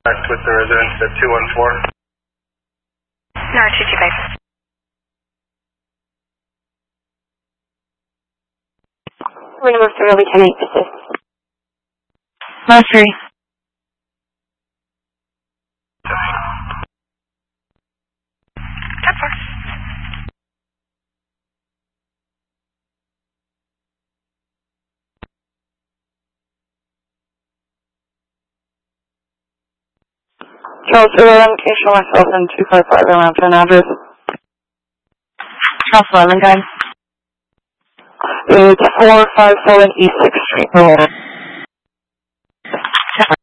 Contact with the residents at 214. No, 225. We're going to move to early 10-8, assist. Mastery. Charles, location myself in 255 around 10 address. Charles Island, guys. It's 457 East 6th Street.